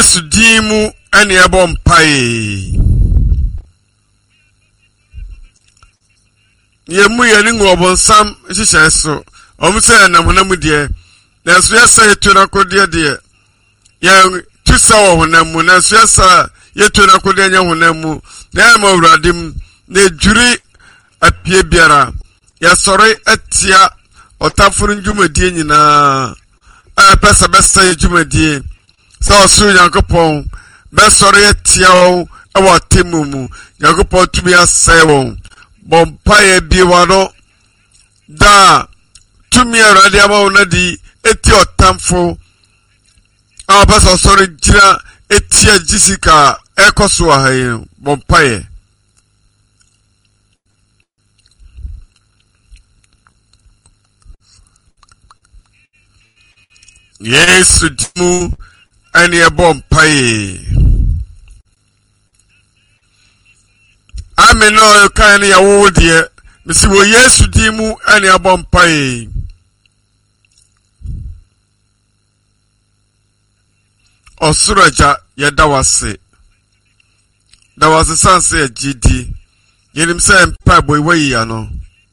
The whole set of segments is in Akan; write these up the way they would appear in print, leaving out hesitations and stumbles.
Yesu dimu ene ebo mpae. Yemu yeni ngobonsam hihye so. Omse na honamu de. Na so yesa yetu na kodie de. Ya tusa wo honamu na so yesa yetu na kodie nya honamu. Na ma wuradim na juri apie biara. Ya sore atia otafuru ndwumadie nyina. Pesa besa yedwumadie. Sa osu Yakopon besore atia wo ewo temumu. Yakopon tumi asai wo. Bompaye biwano da tumi arade ama onadi eti otamfo abasa sori jira eti Jessica ekoso ahaye bompaye Yesu dimu ene bompaye Amen no kan ya wo de misi wo Yesu dimu ene abompae Osuraja ya dawase sanse gidi yenim se mpa boy wayi ya no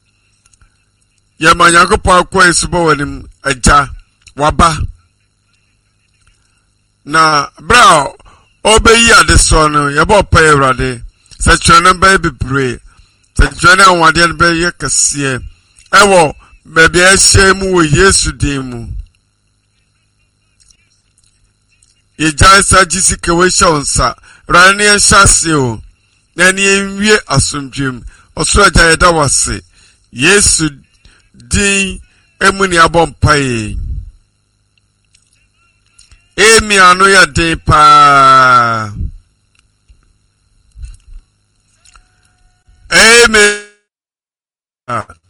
ya manyakopɔ akɔ esubo wanim aja waba na bra obeyi adeso no ya bo pa Awurade Sachana baby pray. Sachana wadian be yakasie. Ewo baby ashemu Yesu dimu. Yejaisa Jessica wesha onsa. Rani shasio. Nani enwie asumdwem. Osuraja yeda wase. Yesu din emuni abompaye. Emi anu ya din pa. Amen.